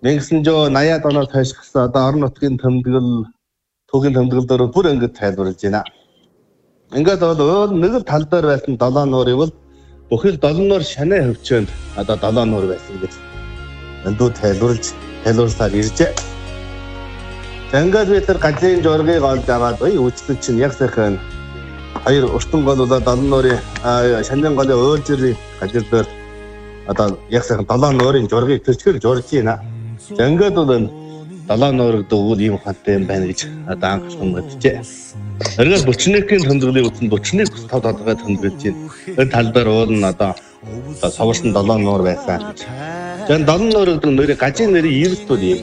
1980-аад оноос хойш гэсэн одоо орон нутгийн тэмдэглэл, түүхийн тэмдэглэл дээр бүр ингэж тайлбарлаж байна. Ингээд бол нэг л тал дээр байсан 7 нуурыг бол бүхэл 7 нуур шанаа хөвчөөнд одоо 7 нуур байсан гэж эндүү тайлбарласаар иржээ. Ингээд бид тэр газрын жургийг олж аваад үүсдэг чинь яг сайхан хоёр өртөн гол болоод 7 нуурын шанын голын уйлжирийн газар дээр одоо яг сайхан 7 нуурын жургийг төрчгөл журж байна. Ингээд бол 7 нуурыг дөгвөл ийм хаттай юм байна гэж одоо анхаарсан мэджээ. Эргээд Бөчнөгийн тэмдэглэлийг үзсэн Бөчнөг 5 толгой тэмдэглэж байна. Энэ тал дээр уул нь одоо совсон 7 нуур байсан. Жан 7 нуурын нэрийг гажийн нэрийг 90 тул юм